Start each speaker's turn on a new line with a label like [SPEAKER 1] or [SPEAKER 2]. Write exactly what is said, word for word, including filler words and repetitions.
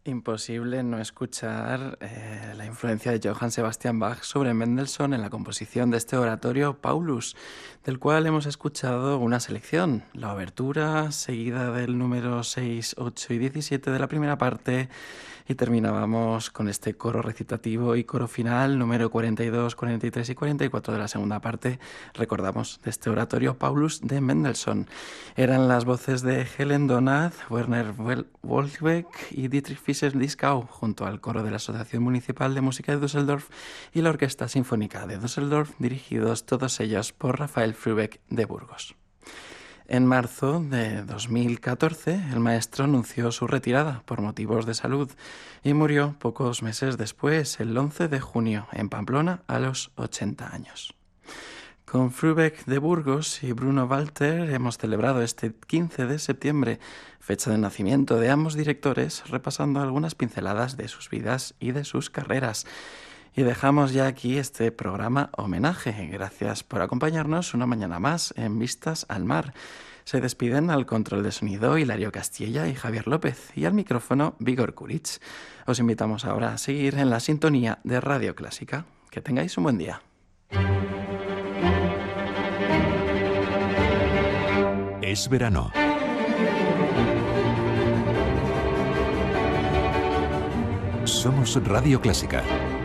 [SPEAKER 1] Imposible no escuchar eh, la influencia de Johann Sebastian Bach sobre Mendelssohn en la composición de este oratorio Paulus, del cual hemos escuchado una selección, la obertura, seguida del número seis, ocho y diecisiete de la primera parte, y terminábamos con este coro recitativo y coro final, número cuarenta y dos, cuarenta y tres y cuarenta y cuatro de la segunda parte, recordamos, de este oratorio Paulus de Mendelssohn. Eran las voces de Helen Donath, Werner Wolfbeck y Dietrich Fischer-Dieskau, junto al coro de la Asociación Municipal de Música de Düsseldorf y la Orquesta Sinfónica de Düsseldorf, dirigidos todos ellos por Rafael Frühbeck de Burgos. En marzo de dos mil catorce, el maestro anunció su retirada por motivos de salud y murió pocos meses después, el once de junio, en Pamplona, a los ochenta años. Con Frühbeck de Burgos y Bruno Walter hemos celebrado este quince de septiembre, fecha de nacimiento de ambos directores, repasando algunas pinceladas de sus vidas y de sus carreras. Y dejamos ya aquí este programa homenaje. Gracias por acompañarnos una mañana más en Vistas al Mar. Se despiden al control de sonido Hilario Castilla y Javier López, y al micrófono Vigor Kuric. Os invitamos ahora a seguir en la sintonía de Radio Clásica. Que tengáis un buen día.
[SPEAKER 2] Es verano. Somos Radio Clásica.